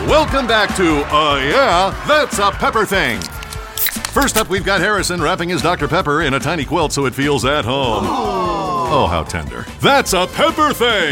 Welcome back to Yeah, That's a Pepper Thing. First up, we've got Harrison wrapping his Dr. Pepper in a tiny quilt so it feels at home. Oh, how tender. That's a Pepper Thing.